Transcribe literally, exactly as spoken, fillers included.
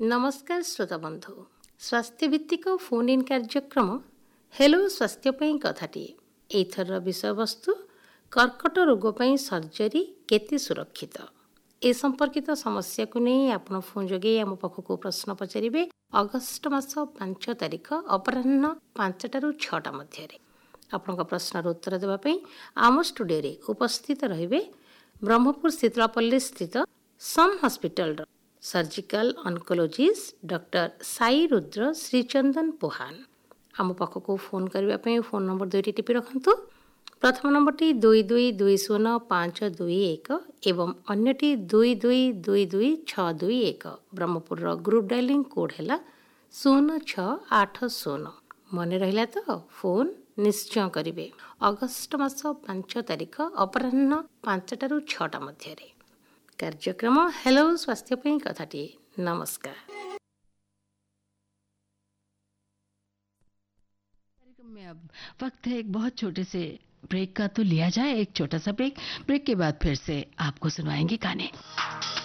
नमस्कार श्रोता बंधु स्वास्थ्य भित्तिक फोन इन कार्यक्रम हेलो स्वास्थ्य पई कथाटी एथर विषय वस्तु कर्कट रोग पई सर्जरी केते सुरक्षित ए संपर्कित समस्या को नहीं आपण फोन जोगे आम पाखक प्रश्न पचारे अगस्ट मास पांच तारिख अपराह्न पांचटारू छटा मध्य आपण प्रश्नर उत्तर देवाई आम स्टूडियो उपस्थित रहिबे ब्रह्मपुर शीतलापल्ली स्थित सम hospital surgical oncologist doctor Sai Rudra Shrichandan पोहान आम पाखक फोन करने फोन नंबर दुईटी टिपि रखु प्रथम नंबरटी दुई दुई दुई शून्य पाँच दुई एक एवं अन्यटी दुई दुई दुई दुई छ दुई एक ब्रह्मपुर ग्रुप डायलिंग कोड है शून्य छ आठ शून्य मन रहा तो फोन निश्चय करेंगे अगस्ट मास पांच तारिख अपराह्न पांचटारू छटा मध्य कार्यक्रम हेलो स्वास्थ्य पे कथाटी नमस्कार। कार्यक्रम में अब वक्त है एक बहुत छोटे से ब्रेक का, तो लिया जाए एक छोटा सा ब्रेक। ब्रेक के बाद फिर से आपको सुनाएंगे गाने।